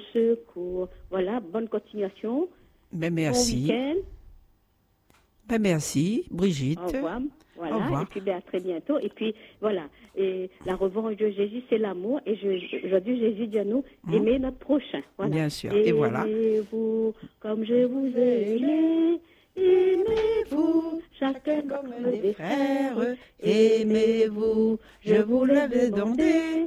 secours. Voilà, bonne continuation. Ben merci. Bon week-end. Ben merci, Brigitte. Au revoir. Voilà, Au revoir. et puis à très bientôt. Et puis voilà, et la revanche de Jésus, c'est l'amour. Et aujourd'hui, Jésus dit à nous, aimer notre prochain. Voilà. Bien sûr, et voilà. Aimez-vous comme je vous ai aimé. Aimez-vous, chacun comme des frères. Aimez-vous, je vous le demandais.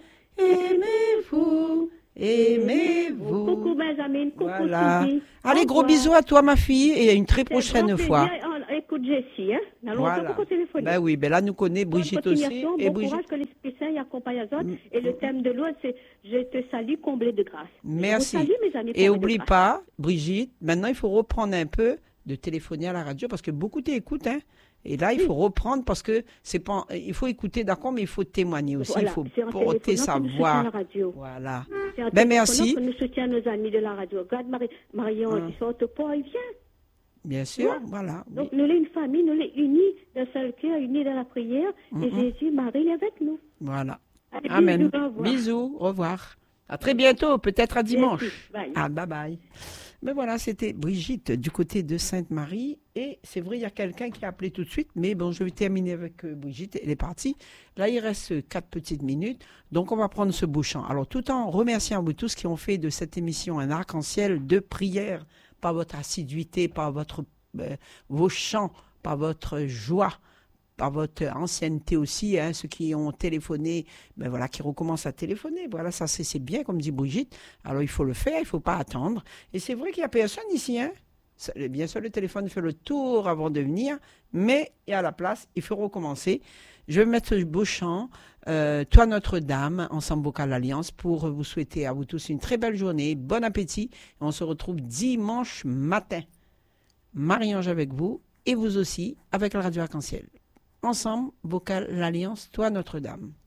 Aimez-vous, aimez-vous. Coucou Benjamin, coucou Voilà. Sylvie. Allez, Au gros revoir. bisous à toi, ma fille, et à une très C'est un prochaine grand fois. plaisir. Écoute Jessie, hein. On a longtemps Voilà. qu'on téléphone. Ben oui, ben là, nous connaît Bonne Brigitte aussi. continuation, Et bon Brigitte. courage, que l'Esprit Saint y accompagne à autres. Et le thème de l'autre, c'est « Je te salue comblé de grâce ». Merci. Je vous salue, mes amis, Et comblés de oublie grâce. pas, Brigitte, maintenant, il faut reprendre un peu de téléphoner à la radio parce que beaucoup t'écoutent, hein. Et là, il faut reprendre parce que c'est pas, il faut écouter, d'accord, mais il faut témoigner aussi. Voilà, Il faut c'est en porter sa téléphonant que nous voix. soutient la radio. Voilà. C'est en Ben téléphonant merci. que nous soutient nos amis de la radio. Regarde Marion, ils sortent pas, ils viennent. Bien sûr, Ouais. voilà. Donc, nous sommes une famille, nous sommes unis d'un seul cœur, unis dans la prière. Et Jésus, Marie est avec nous. Voilà. Allez, Amen. bisous, au revoir. Bisous, au revoir. À très bientôt, peut-être à dimanche. Merci, bye. Ah, bye bye. Mais voilà, c'était Brigitte du côté de Sainte-Marie. Et c'est vrai, il y a quelqu'un qui a appelé tout de suite. Mais bon, je vais terminer avec Brigitte. Elle est partie. Là, il reste 4 petites minutes. Donc, on va prendre ce beau chant. Alors, tout en remerciant vous tous qui ont fait de cette émission un arc-en-ciel de prière par votre assiduité, par vos chants, par votre joie, par votre ancienneté aussi, hein, ceux qui ont téléphoné, ben voilà, qui recommencent à téléphoner. Voilà, ça c'est bien, comme dit Brigitte. Alors il faut le faire, il ne faut pas attendre. Et c'est vrai qu'il n'y a personne ici, hein. Bien sûr, le téléphone fait le tour avant de venir, mais il y a la place, il faut recommencer. Je vais mettre ce beau chant, Toi Notre-Dame, Ensemble Vocal Alliance, pour vous souhaiter à vous tous une très belle journée, bon appétit. On se retrouve dimanche matin. Marie-Ange avec vous, et vous aussi, avec la Radio Arc-en-Ciel. Ensemble, Vocal l'Alliance, Toi Notre-Dame.